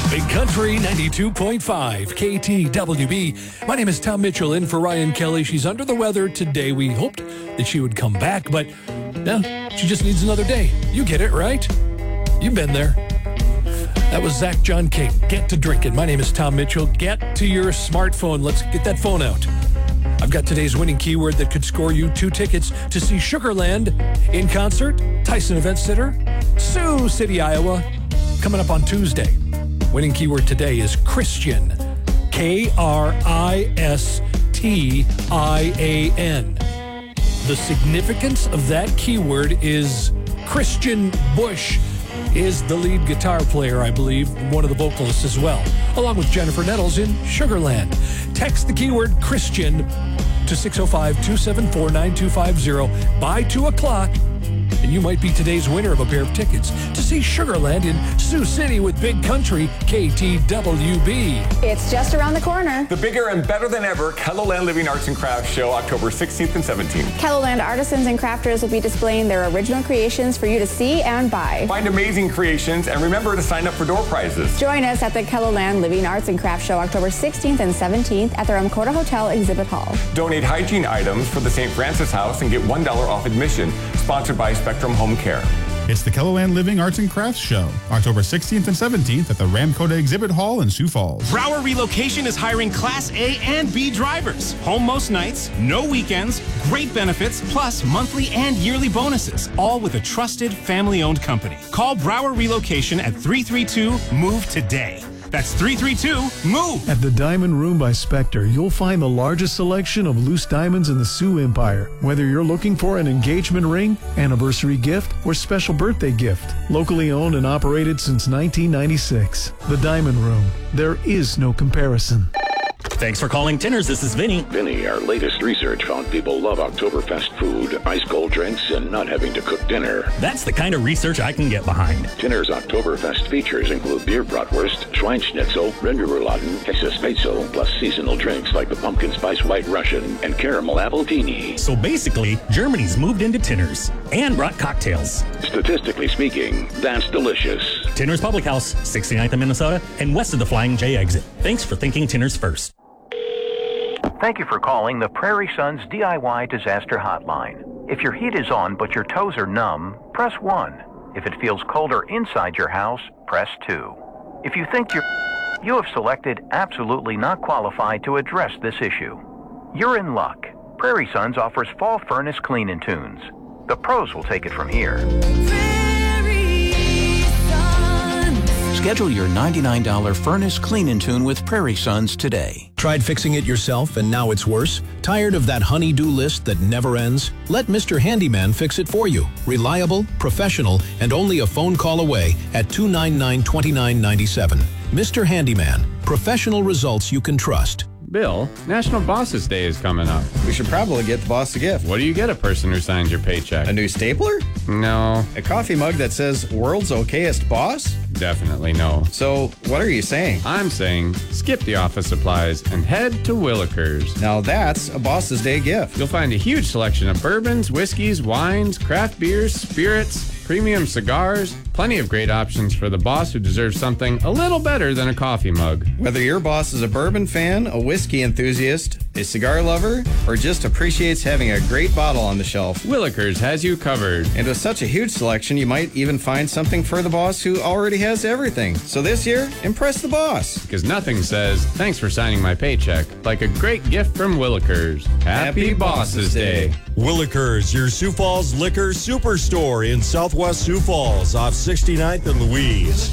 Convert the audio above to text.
Big Country 92.5 KTWB. My name is Tom Mitchell, in for Ryan Kelly. She's under the weather today. We hoped that she would come back, but no, she just needs another day. You get it, right? You've been there. That was Zach John King. Get to drinking. My name is Tom Mitchell. Get to your smartphone. Let's get that phone out. I've got today's winning keyword that could score you 2 tickets to see Sugarland in concert, Tyson Event Center, Sioux City, Iowa, coming up on Tuesday. Winning keyword today is Christian. Kristian. The significance of that keyword is Christian Bush is the lead guitar player, I believe, one of the vocalists as well, along with Jennifer Nettles in Sugarland. Text the keyword Christian to 605-274-9250 by 2 o'clock, and you might be today's winner of a pair of tickets to see Sugarland in Sioux City with Big Country KTWB. It's just around the corner. The bigger and better than ever KELOLAND Living Arts and Crafts Show, October 16th and 17th. KELOLAND artisans and crafters will be displaying their original creations for you to see and buy. Find amazing creations and remember to sign up for door prizes. Join us at the KELOLAND Living Arts and Crafts Show, October 16th and 17th at the Ramkota Hotel Exhibit Hall. Donate hygiene items for the St. Francis House and get $1 off admission. Sponsored by Spectrum Home Care. It's the KELOLAND Living Arts and Crafts Show, October 16th and 17th at the Ramkota Exhibit Hall in Sioux Falls. Brower Relocation is hiring Class A and B drivers. Home most nights, no weekends, great benefits, plus monthly and yearly bonuses, all with a trusted family-owned company. Call Brower Relocation at 332-MOVE today. That's 332-MOVE. At the Diamond Room by Spectre, you'll find the largest selection of loose diamonds in the Sioux Empire. Whether you're looking for an engagement ring, anniversary gift, or special birthday gift. Locally owned and operated since 1996. The Diamond Room. There is no comparison. Thanks for calling Tinners. This is Vinny. Vinny, our latest research found people love Oktoberfest food, ice cold drinks, and not having to cook dinner. That's the kind of research I can get behind. Tinners Oktoberfest features include beer bratwurst, Schweinsschnitzel, Rinderrouladen, Käsespätzle, plus seasonal drinks like the pumpkin spice white Russian and caramel appletini. So basically, Germany's moved into Tinners and brought cocktails. Statistically speaking, that's delicious. Tinners Public House, 69th in Minnesota, and west of the Flying J exit. Thanks for thinking Tinners first. Thank you for calling the Prairie Sons DIY Disaster Hotline. If your heat is on but your toes are numb, press 1. If it feels colder inside your house, press 2. If you think you have selected absolutely not qualified to address this issue. You're in luck. Prairie Sons offers fall furnace clean-in tunes. The pros will take it from here. Schedule your $99 furnace clean-in tune with Prairie Sons today. Tried fixing it yourself and now it's worse? Tired of that honey-do list that never ends? Let Mr. Handyman fix it for you. Reliable, professional, and only a phone call away at 299-2997. Mr. Handyman. Professional results you can trust. Bill, National Bosses Day is coming up. We should probably get the boss a gift. What do you get a person who signs your paycheck? A new stapler? No. A coffee mug that says World's Okayest Boss? Definitely no. So, what are you saying? I'm saying skip the office supplies and head to Willikers. Now that's a Boss's Day gift. You'll find a huge selection of bourbons, whiskeys, wines, craft beers, spirits, premium cigars, plenty of great options for the boss who deserves something a little better than a coffee mug. Whether your boss is a bourbon fan, a whiskey enthusiast, a cigar lover, or just appreciates having a great bottle on the shelf, Willikers has you covered. And with such a huge selection, you might even find something for the boss who already has everything. So this year, impress the boss. Because nothing says, thanks for signing my paycheck, like a great gift from Willikers. Happy Bosses Day. Willikers, your Sioux Falls liquor superstore in Southwest Sioux Falls off 69th and Louise.